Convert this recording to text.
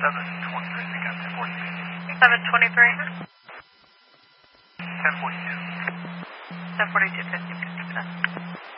723, I think I'm 1042. 723? 1042. 1042, 50.